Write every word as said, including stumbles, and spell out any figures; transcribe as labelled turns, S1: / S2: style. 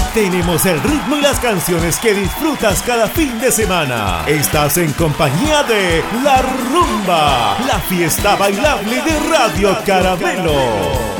S1: tenemos el ritmo y las canciones que disfrutas cada fin de semana. Estás en compañía de La Rumba, la fiesta bailable de Radio Caramelo.